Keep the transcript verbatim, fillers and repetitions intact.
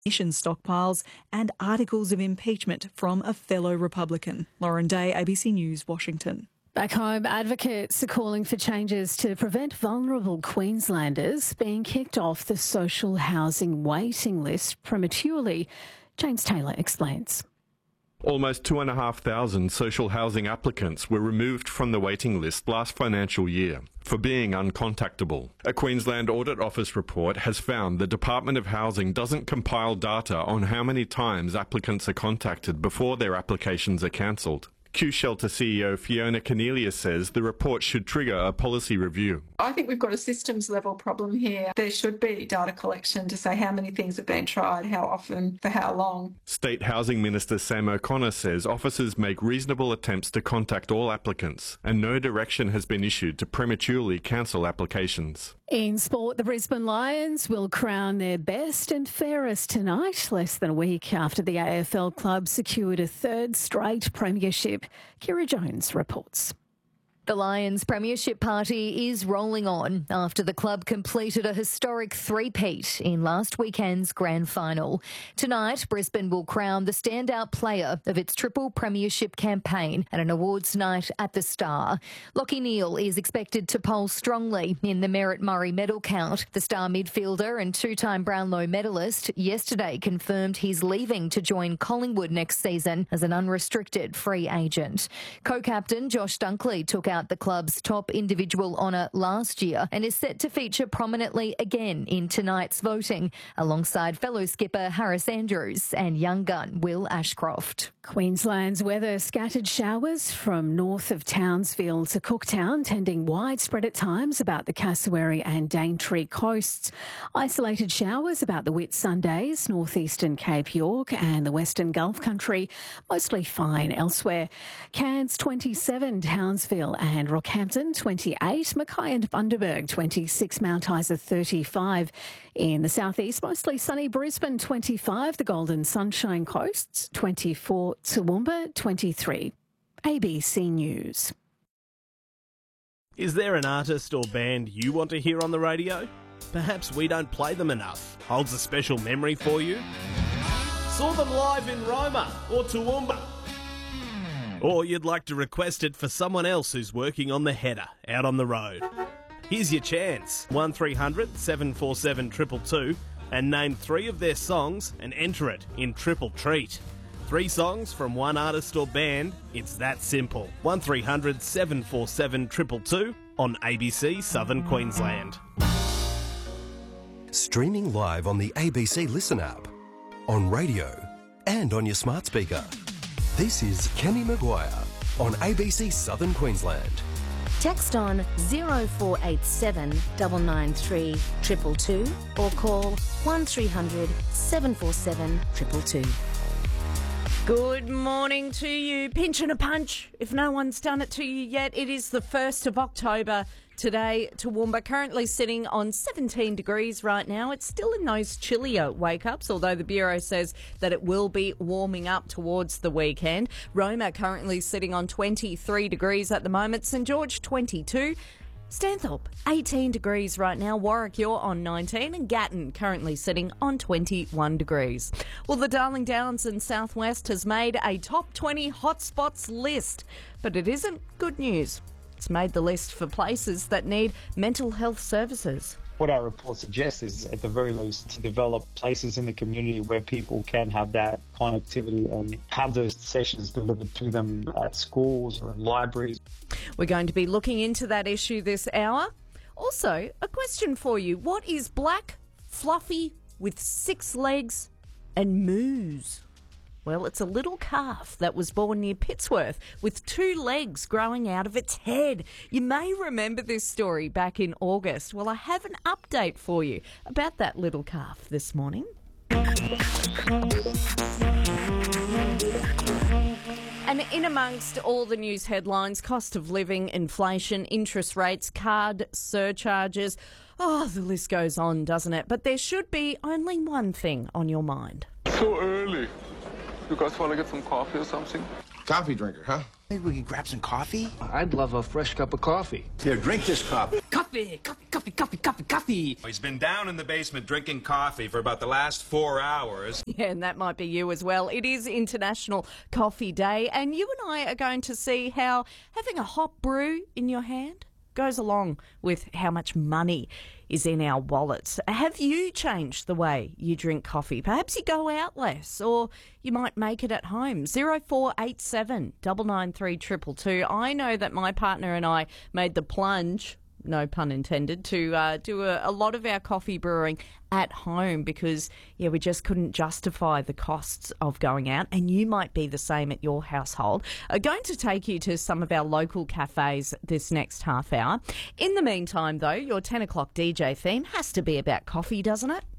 ammunition stockpiles and articles of impeachment from a fellow Republican. Lauren Day, A B C News, Washington. Back home, advocates are calling for changes to prevent vulnerable Queenslanders being kicked off the social housing waiting list prematurely. James Taylor explains. Almost two and a half thousand social housing applicants were removed from the waiting list last financial year for being uncontactable. A Queensland Audit Office report has found the Department of Housing doesn't compile data on how many times applicants are contacted before their applications are cancelled. Q-Shelter C E O Fiona Cornelius says the report should trigger a policy review. I think we've got a systems level problem here. There should be data collection to say how many things have been tried, how often, for how long. State Housing Minister Sam O'Connor says officers make reasonable attempts to contact all applicants and no direction has been issued to prematurely cancel applications. In sport, the Brisbane Lions will crown their best and fairest tonight, less than a week after the A F L club secured a third straight premiership. Kira Jones reports. The Lions Premiership party is rolling on after the club completed a historic three-peat in last weekend's grand final. Tonight, Brisbane will crown the standout player of its triple premiership campaign at an awards night at the Star. Lachie Neale is expected to poll strongly in the Merritt Murray medal count. The Star midfielder and two-time Brownlow medalist yesterday confirmed he's leaving to join Collingwood next season as an unrestricted free agent. Co-captain Josh Dunkley took out the club's top individual honour last year and is set to feature prominently again in tonight's voting, alongside fellow skipper Harris Andrews and young gun Will Ashcroft. Queensland's weather: scattered showers from north of Townsville to Cooktown, tending widespread at times about the Cassowary and Daintree coasts. Isolated showers about the Whitsundays, northeastern Cape York and the western Gulf country. Mostly fine elsewhere. Cairns twenty-seven, Townsville and Rockhampton twenty-eight, Mackay and Bundaberg twenty-six, Mount Isa thirty-five. In the southeast, mostly sunny Brisbane twenty-five, the Golden Sunshine Coasts twenty-four, Toowoomba twenty-three. A B C News. Is there an artist or band you want to hear on the radio? Perhaps we don't play them enough. Holds a special memory for you? Saw them live in Roma or Toowoomba? Or you'd like to request it for someone else who's working on the header out on the road? Here's your chance. one three hundred seven four seven two two two and name three of their songs and enter it in Triple Treat. Three songs from one artist or band. It's that simple. one three hundred seven four seven two two two on A B C Southern Queensland. Streaming live on the A B C Listen app, on radio and on your smart speaker. This is Kenny Maguire on A B C Southern Queensland. Text on zero four eight seven nine nine three two two two or call one three hundred seven four seven two two two. Good morning to you. Pinch and a punch. If no one's done it to you yet, it is the first of October. Today, Toowoomba currently sitting on seventeen degrees right now. It's still in those chillier wake-ups, although the Bureau says that it will be warming up towards the weekend. Roma currently sitting on twenty-three degrees at the moment. St George, twenty-two. Stanthorpe, eighteen degrees right now. Warwick, you're on nineteen. And Gatton currently sitting on twenty-one degrees. Well, the Darling Downs in Southwest has made a top twenty hotspots list, but it isn't good news. It's made the list for places that need mental health services. What our report suggests is, at the very least, to develop places in the community where people can have that connectivity and have those sessions delivered to them at schools or in libraries. We're going to be looking into that issue this hour. Also, a question for you. What is black, fluffy, with six legs and moos? Well, it's a little calf that was born near Pittsworth with two legs growing out of its head. You may remember this story back in August. Well, I have an update for you about that little calf this morning. And in amongst all the news headlines, cost of living, inflation, interest rates, card surcharges, oh, the list goes on, doesn't it? But there should be only one thing on your mind. So early. You guys want to get some coffee or something? Coffee drinker, huh? Maybe we could grab some coffee? I'd love a fresh cup of coffee. Here, drink this cup. Coffee, coffee, coffee, coffee, coffee, coffee. He's been down in the basement drinking coffee for about the last four hours. Yeah, and that might be you as well. It is International Coffee Day, and you and I are going to see how having a hot brew in your hand goes along with how much money is in our wallets. Have you changed the way you drink coffee? Perhaps you go out less, or you might make it at home. zero four eight seven, nine nine three, two two two. I know that my partner and I made the plunge, no pun intended, to uh, do a, a lot of our coffee brewing at home because, yeah, we just couldn't justify the costs of going out, and you might be the same at your household. I'm going to take you to some of our local cafes this next half hour. In the meantime, though, your ten o'clock D J theme has to be about coffee, doesn't it?